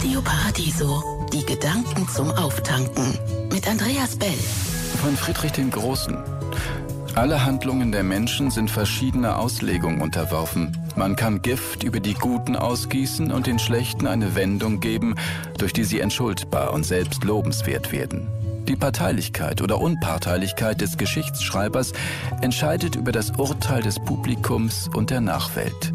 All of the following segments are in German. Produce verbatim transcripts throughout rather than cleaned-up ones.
Radio Paradiso. Die Gedanken zum Auftanken. Mit Andreas Bell. Von Friedrich dem Großen. Alle Handlungen der Menschen sind verschiedener Auslegung unterworfen. Man kann Gift über die Guten ausgießen und den Schlechten eine Wendung geben, durch die sie entschuldbar und selbst lobenswert werden. Die Parteilichkeit oder Unparteilichkeit des Geschichtsschreibers entscheidet über das Urteil des Publikums und der Nachwelt.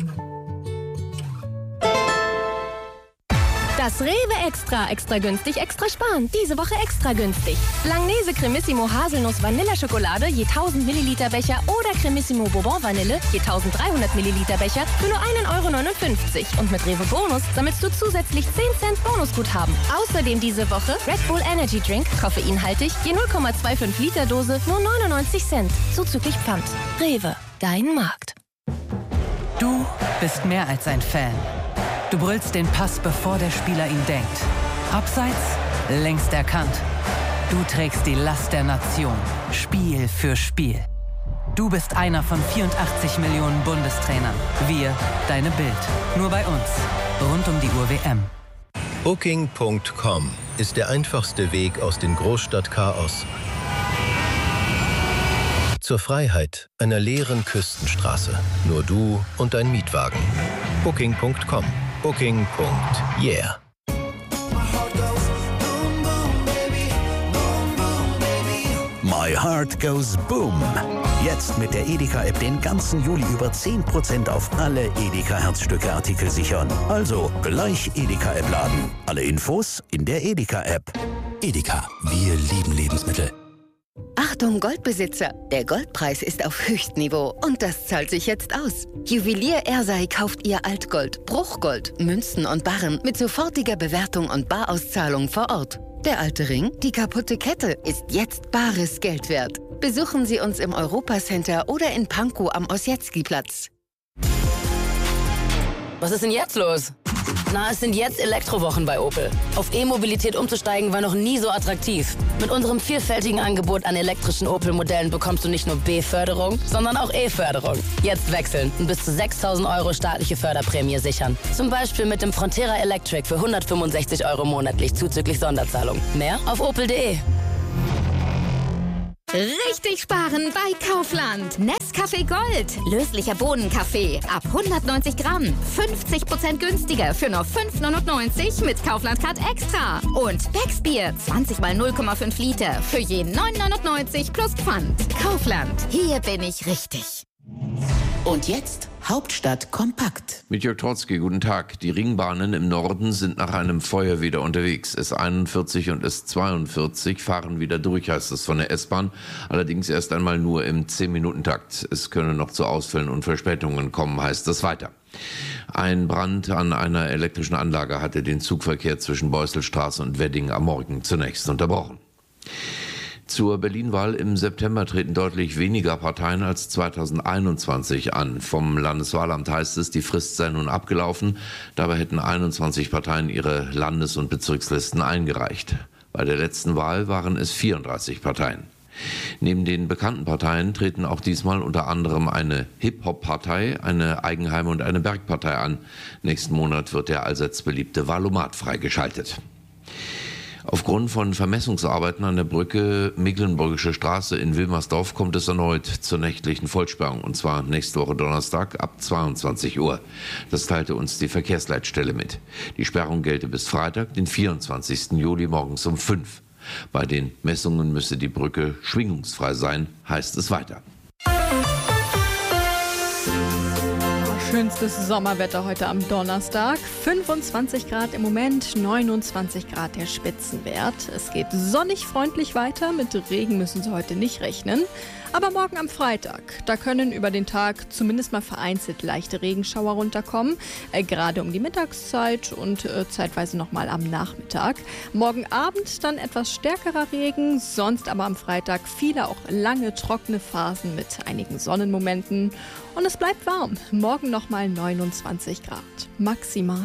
Das Rewe Extra, extra günstig, extra sparen. Diese Woche extra günstig. Langnese Cremissimo Haselnuss Vanilleschokolade je tausend Milliliter Becher oder Cremissimo Bourbon Vanille je tausenddreihundert Milliliter Becher für nur ein Euro neunundfünfzig. Und mit Rewe Bonus sammelst du zusätzlich zehn Cent Bonusguthaben. Außerdem diese Woche Red Bull Energy Drink, koffeinhaltig, je null Komma fünfundzwanzig Liter Dose, nur neunundneunzig Cent. Zuzüglich Pfand. Rewe, dein Markt. Du bist mehr als ein Fan. Du brüllst den Pass, bevor der Spieler ihn denkt. Abseits, längst erkannt. Du trägst die Last der Nation, Spiel für Spiel. Du bist einer von vierundachtzig Millionen Bundestrainern. Wir, deine Bild. Nur bei uns. Rund um die Uhr W M. Booking Punkt com ist der einfachste Weg aus dem Großstadtchaos zur Freiheit einer leeren Küstenstraße. Nur du und dein Mietwagen. Booking Punkt com. Booking. Yeah. My Heart Goes Boom. Jetzt mit der Edeka-App den ganzen Juli über zehn Prozent auf alle Edeka-Herzstücke-Artikel sichern. Also gleich Edeka-App laden. Alle Infos in der Edeka-App. Edeka, wir lieben Lebensmittel. Achtung Goldbesitzer, der Goldpreis ist auf Höchstniveau und das zahlt sich jetzt aus. Juwelier Ersei kauft ihr Altgold, Bruchgold, Münzen und Barren mit sofortiger Bewertung und Barauszahlung vor Ort. Der alte Ring, die kaputte Kette ist jetzt bares Geld wert. Besuchen Sie uns im Europacenter oder in Pankow am Ossietzky-Platz. Was ist denn jetzt los? Na, es sind jetzt Elektrowochen bei Opel. Auf E-Mobilität umzusteigen war noch nie so attraktiv. Mit unserem vielfältigen Angebot an elektrischen Opel-Modellen bekommst du nicht nur B-Förderung, sondern auch E-Förderung. Jetzt wechseln und bis zu sechstausend Euro staatliche Förderprämie sichern. Zum Beispiel mit dem Frontera Electric für hundertfünfundsechzig Euro monatlich zuzüglich Sonderzahlung. Mehr auf opel punkt de. Richtig sparen bei Kaufland. Nescafé Gold. Löslicher Bohnenkaffee. Ab hundertneunzig Gramm. fünfzig Prozent günstiger für nur fünf neunundneunzig mit Kaufland Card Extra. Und Becksbier. zwanzig mal null Komma fünf Liter. Für je neun neunundneunzig plus Pfand. Kaufland. Hier bin ich richtig. Und jetzt Hauptstadt kompakt. Mit Jörg Trotzki, guten Tag. Die Ringbahnen im Norden sind nach einem Feuer wieder unterwegs. S einundvierzig und S zweiundvierzig fahren wieder durch, heißt es von der S-Bahn. Allerdings erst einmal nur im zehn-Minuten-Takt. Es können noch zu Ausfällen und Verspätungen kommen, heißt es weiter. Ein Brand an einer elektrischen Anlage hatte den Zugverkehr zwischen Beusselstraße und Wedding am Morgen zunächst unterbrochen. Zur Berlin-Wahl im September treten deutlich weniger Parteien als zweitausendeinundzwanzig an. Vom Landeswahlamt heißt es, die Frist sei nun abgelaufen. Dabei hätten einundzwanzig Parteien ihre Landes- und Bezirkslisten eingereicht. Bei der letzten Wahl waren es vierunddreißig Parteien. Neben den bekannten Parteien treten auch diesmal unter anderem eine Hip-Hop-Partei, eine Eigenheim- und eine Bergpartei an. Nächsten Monat wird der allseits beliebte Wahlomat freigeschaltet. Aufgrund von Vermessungsarbeiten an der Brücke Mecklenburgische Straße in Wilmersdorf kommt es erneut zur nächtlichen Vollsperrung, und zwar nächste Woche Donnerstag ab zweiundzwanzig Uhr. Das teilte uns die Verkehrsleitstelle mit. Die Sperrung gelte bis Freitag, den vierundzwanzigsten Juli morgens um fünf. Bei den Messungen müsse die Brücke schwingungsfrei sein, heißt es weiter. Schönstes Sommerwetter heute am Donnerstag. fünfundzwanzig Grad im Moment, neunundzwanzig Grad der Spitzenwert. Es geht sonnig freundlich weiter. Mit Regen müssen Sie heute nicht rechnen. Aber morgen am Freitag, da können über den Tag zumindest mal vereinzelt leichte Regenschauer runterkommen. Äh, gerade um die Mittagszeit und äh, zeitweise nochmal am Nachmittag. Morgen Abend dann etwas stärkerer Regen. Sonst aber am Freitag viele auch lange trockene Phasen mit einigen Sonnenmomenten. Und es bleibt warm. Morgen nochmal neunundzwanzig Grad. Maximal.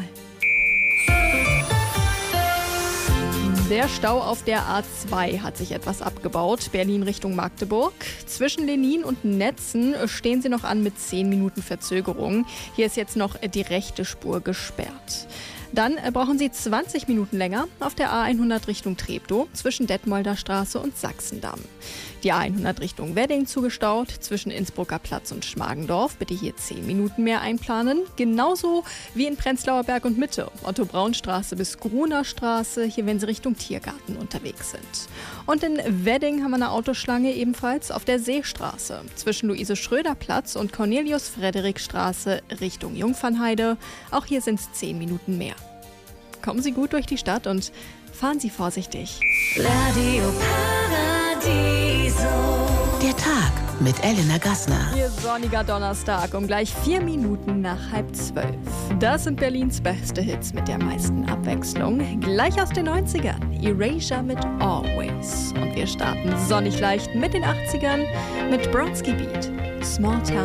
Der Stau auf der A zwei hat sich etwas abgebaut. Berlin Richtung Magdeburg. Zwischen Lenin und Netzen stehen sie noch an mit zehn Minuten Verzögerung. Hier ist jetzt noch die rechte Spur gesperrt. Dann äh, brauchen Sie zwanzig Minuten länger auf der A hundert Richtung Treptow zwischen Detmolder Straße und Sachsendamm. Die A hundert Richtung Wedding zugestaut zwischen Innsbrucker Platz und Schmargendorf. Bitte hier zehn Minuten mehr einplanen. Genauso wie in Prenzlauer Berg und Mitte. Otto-Braun-Straße bis Gruner Straße, hier wenn Sie Richtung Tiergarten unterwegs sind. Und in Wedding haben wir eine Autoschlange ebenfalls auf der Seestraße zwischen Luise-Schröder-Platz und Cornelius-Frederik-Straße Richtung Jungfernheide. Auch hier sind es zehn Minuten mehr. Kommen Sie gut durch die Stadt und fahren Sie vorsichtig. Radio Paradiso. Der Tag mit Elena Gassner. Ihr sonniger Donnerstag um gleich vier Minuten nach halb zwölf. Das sind Berlins beste Hits mit der meisten Abwechslung. Gleich aus den neunzigern. Erasure mit Always. Und wir starten sonnig leicht mit den achtzigern mit Brodsky Beat. Small Town.